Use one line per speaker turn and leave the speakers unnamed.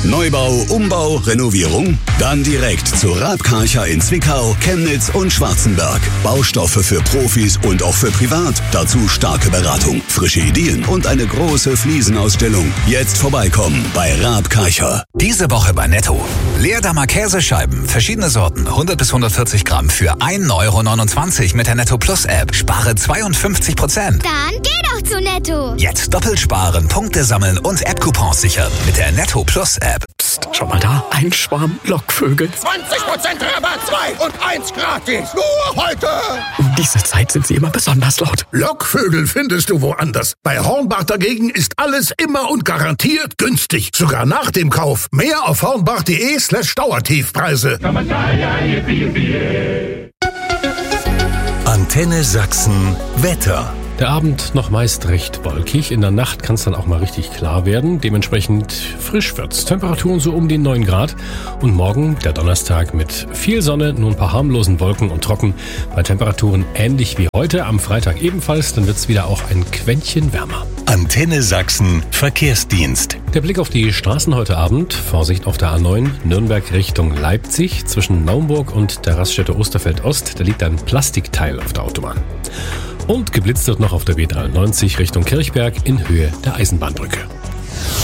Neubau, Umbau, Renovierung? Dann direkt zu Raab Karcher in Zwickau, Chemnitz und Schwarzenberg. Baustoffe für Profis und auch für privat. Dazu starke Beratung, frische Ideen und eine große Fliesenausstellung. Jetzt vorbeikommen bei Raab Karcher.
Diese Woche bei Netto. Leerdammer Käsescheiben, verschiedene Sorten, 100 bis 140 Gramm für 1,29 € mit der Netto Plus App. Spare 52%.
Dann geh doch zu Netto.
Jetzt doppelt sparen, Punkte sammeln und App-Coupons sichern mit der Netto Plus App.
Psst, schau mal da, ein Schwarm Lockvögel.
20% Rabatt, 2 und 1 gratis. Nur heute.
Um diese Zeit sind sie immer besonders laut.
Lockvögel findest du woanders. Bei Hornbach dagegen ist alles immer und garantiert günstig. Sogar nach dem Kauf. Mehr auf hornbach.de/Dauertiefpreise.
Antenne Sachsen Wetter.
Der Abend noch meist recht wolkig. In der Nacht kann es dann auch mal richtig klar werden. Dementsprechend frisch wird's. Temperaturen so um die 9 Grad. Und morgen, der Donnerstag, mit viel Sonne, nur ein paar harmlosen Wolken und trocken. Bei Temperaturen ähnlich wie heute. Am Freitag ebenfalls. Dann wird's wieder auch ein Quäntchen wärmer.
Antenne Sachsen Verkehrsdienst.
Der Blick auf die Straßen heute Abend. Vorsicht auf der A9, Nürnberg Richtung Leipzig. Zwischen Naumburg und der Raststätte Osterfeld Ost. Da liegt ein Plastikteil auf der Autobahn. Und geblitzt wird noch auf der B93 Richtung Kirchberg in Höhe der Eisenbahnbrücke.